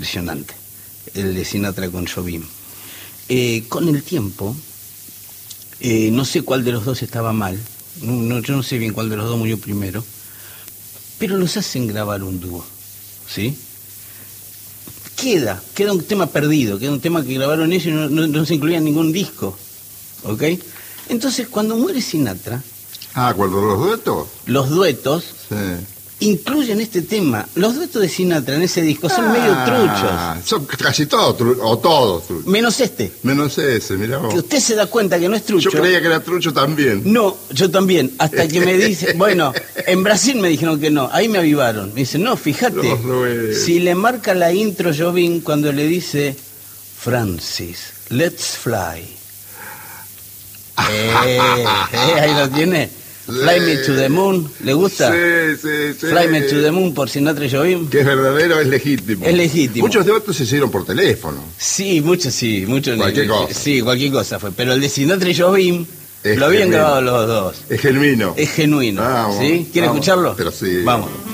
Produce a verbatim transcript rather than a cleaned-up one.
Impresionante, el de Sinatra con Jobim. Eh, con el tiempo, eh, no sé cuál de los dos estaba mal, no, no, yo no sé bien cuál de los dos murió primero, pero los hacen grabar un dúo, ¿sí? Queda, queda un tema perdido, queda un tema que grabaron ellos y no, no, no se incluía en ningún disco, ¿ok? Entonces, cuando muere Sinatra... Ah, ¿cuando los duetos? Los duetos... Sí. Incluyen este tema. Los duetos de Sinatra en ese disco son ah, medio truchos. Son casi todos, tru o todos truchos. Menos este. Menos ese, mirá vos. Que usted se da cuenta que no es trucho. Yo creía que era trucho también. No, yo también. Hasta que me dice, bueno, en Brasil me dijeron que no. Ahí me avivaron. Me dicen, no, fíjate. No, no es... Si le marca la intro Jobim cuando le dice, Francis, let's fly. eh, eh, ahí lo tiene. Fly Me to the Moon, ¿le gusta? Sí, sí, sí. Fly Me to the Moon por Sinatra y Jobim. Que es verdadero, es legítimo. Es legítimo. Muchos de otros se hicieron por teléfono. Sí, muchos sí, muchos. Cualquier cosa. Sí, cualquier cosa fue. Pero el de Sinatra y Jobim lo habían genuino. grabado los dos. Es genuino. Es genuino. Vamos, ¿sí? ¿Quiere vamos, escucharlo? Pero sí. Vamos.